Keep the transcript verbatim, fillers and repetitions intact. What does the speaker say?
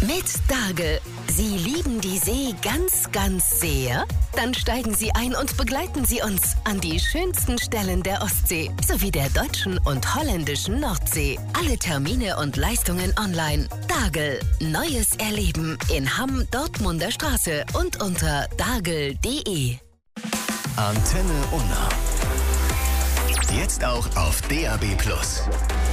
Mit Dagel. Sie lieben die See ganz, ganz sehr? Dann steigen Sie ein und begleiten Sie uns an die schönsten Stellen der Ostsee sowie der deutschen und holländischen Nordsee. Alle Termine und Leistungen online. Dagel. Neues Erleben in Hamm, Dortmunder Straße und unter dagel punkt de. Antenne Unna. Jetzt auch auf D A B plus.